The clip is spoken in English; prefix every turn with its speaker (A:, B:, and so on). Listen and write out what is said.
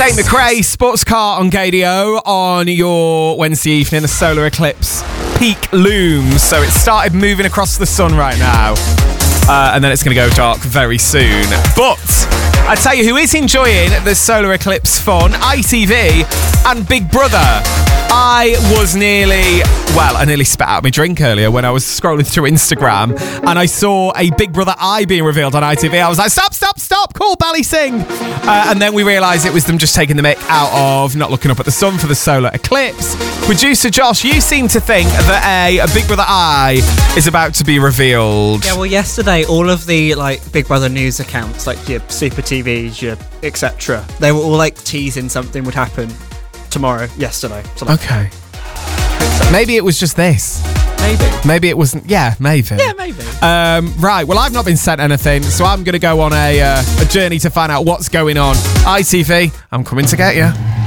A: Tate McRae, Sports Car on KDO on your Wednesday evening. The solar eclipse peak looms, so it started moving across the sun right now, and then it's going to go dark very soon. But I tell you who is enjoying the solar eclipse fun, ITV and Big Brother. I nearly spat out my drink earlier when I was scrolling through Instagram and I saw a Big Brother eye being revealed on ITV. I was like, stop, call Bally Singh. And then we realised it was them just taking the mick out of not looking up at the sun for the solar eclipse. Producer Josh, you seem to think that a Big Brother eye is about to be revealed.
B: Yeah, well, yesterday, all of the Big Brother news accounts, like your Super TVs, your etc., they were all teasing something would happen yesterday. So,
A: okay. Maybe it was just this. Maybe it wasn't. Yeah, maybe.
B: Yeah, maybe.
A: Right, well, I've not been sent anything, so I'm going to go on a journey to find out what's going on. ITV, I'm coming to get you.